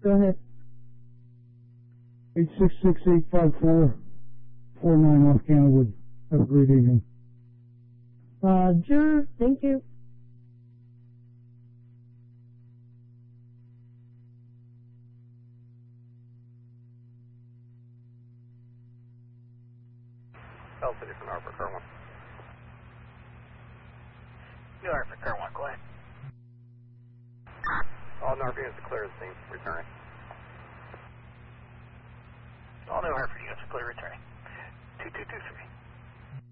Go ahead. 866-854-49 North Canterwood. Have a great evening. Roger. Thank you. Bell City from Norfolk, Car 1. New Norfolk, Car 1, go ahead. All Norfolk units are clear, the scene, returning. All New Hartford units are clear, returning. 2223.